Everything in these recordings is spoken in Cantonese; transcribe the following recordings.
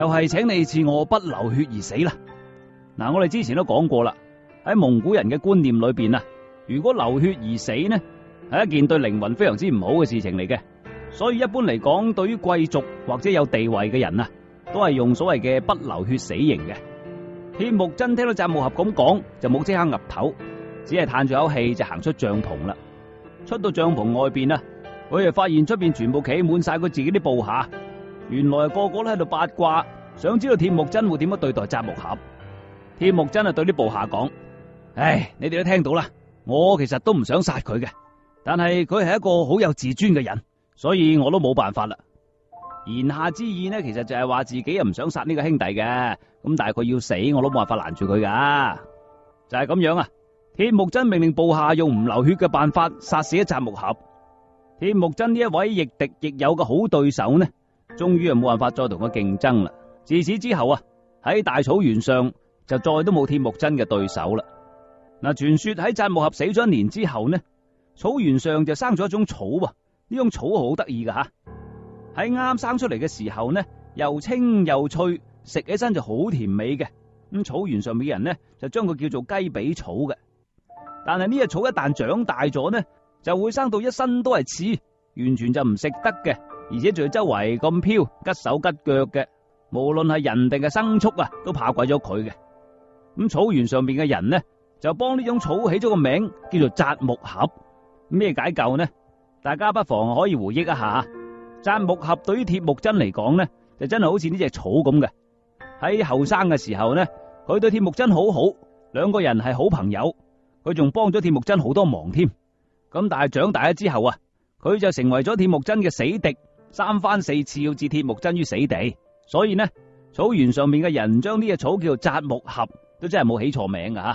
又係請你賜我不流血而死啦。嗱，我哋之前都講過啦，喺蒙古人嘅觀念裏邊啊，如果流血而死呢，係一件對靈魂非常之唔好嘅事情嚟嘅。所以一般嚟講，對於貴族或者有地位嘅人啊，都係用所謂嘅不流血死刑嘅。鐵木真聽到贊木合咁講，就冇即刻岌頭，只係嘆住口氣就行出帳篷啦。出到帳篷外邊啊，佢就發現出邊全部企滿晒佢自己啲部下，原來個個都喺度八卦，想知道鐵木真會點樣對待贊木合。鐵木真啊對啲部下講：唉，你哋都聽到啦，我其實都唔想殺佢嘅，但係佢係一個好有自尊嘅人，所以我都冇辦法啦。言下之意呢，其實就係話自己又唔想殺呢個兄弟嘅，咁但係佢要死，我都冇辦法攔住佢噶。就係咁樣啊，鐵木真命令部下用唔流血嘅辦法殺死咗贊木合。鐵木真呢一位亦敵亦友嘅好對手呢，終於係冇辦法再同佢競爭啦。自此之後啊，喺大草原上就再都冇鐵木真嘅對手啦。嗱，傳說喺贊木合死咗1年之後呢，草原上就生咗一種草啊，呢種草好得意噶吓。喺啱生出嚟嘅時候呢，又青又脆，食起身就好甜美嘅。咁草原上面嘅人呢，就將佢叫做雞髀草嘅。但係呢隻草一旦長大咗呢，就會生到一身都係刺，完全就唔食得嘅，而且仲要周圍咁飄，吉手吉腳嘅，無論係人定係牲畜啊，都怕鬼咗佢嘅。咁草原上邊嘅人呢，就幫呢種草起咗個名，叫做贊木合。咩解究呢？大家不妨可以回憶一下。贊木合對於鐵木真嚟講呢，就真係好似呢隻草咁嘅。喺後生嘅時候呢，佢對鐵木真好好，兩個人係好朋友，佢仲幫咗鐵木真好多忙添。咁但係長大咗之後啊，佢就成為咗鐵木真嘅死敵，3番4次要置鐵木真於死地。所以呢，草原上面嘅人將呢隻草叫做贊木合，都真係冇起錯名噶吓。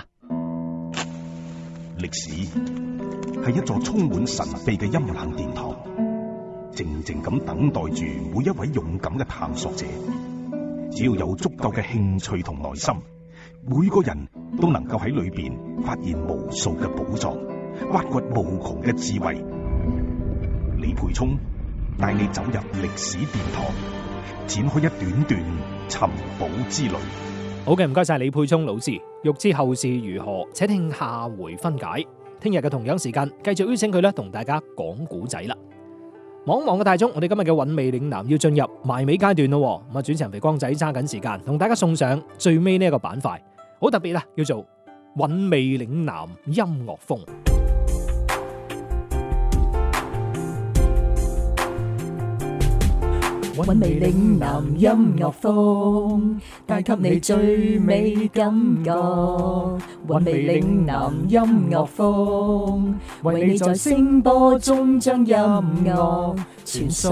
歷史係一座充滿神秘嘅陰冷殿堂，靜靜咁等待住每一位勇敢嘅探索者。只要有足夠嘅興趣同耐心，每個人都能夠喺裏邊發現無數嘅寶藏，挖掘無窮嘅智慧。李培聰帶你走入歷史殿堂，展開一段段尋寶之旅。 好嘅，唔該晒李沛聰老師。欲知後事如何，且聽下回分解。聽日嘅同樣時間，繼續邀請佢同大家講古仔啦。望一望嘅大鐘，我哋今日嘅韻味嶺南要進入埋尾階段咯。咁啊，主持人肥光仔揸緊時間，同大家送上最尾呢一個板塊，好特別啦，叫做韻味嶺南音樂風。 韻味嶺南音樂風，帶給你最美感覺。韻味嶺南音樂風，為你在聲波中將音樂傳送。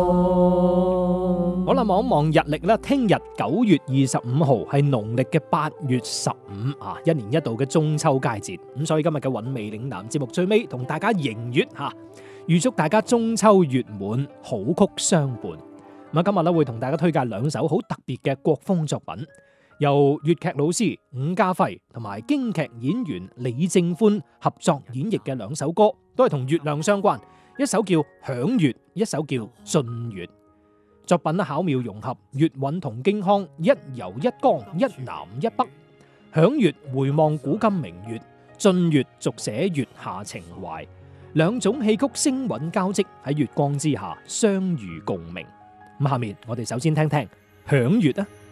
好啦，望一望日曆啦，聽日9月25號係農曆嘅8月15啊，一年一度嘅中秋佳節。咁所以今日嘅韻味嶺南節目最尾同大家迎月吓，預祝大家中秋月滿，好曲相伴。咁今日咧會同大家推介2首好特別嘅國風作品，由粵劇老師伍家輝同埋京劇演員李正歡合作演繹嘅2首歌，都係同月亮相關。一首叫《響月》，一首叫《進月》。作品巧妙融合粵韻同京腔，一柔一剛，一南一北。響月回望古今明月，進月續寫月下情懷。2種戲曲聲韻交織喺月光之下相遇共鳴。咁下面我哋首先聽聽響月啊。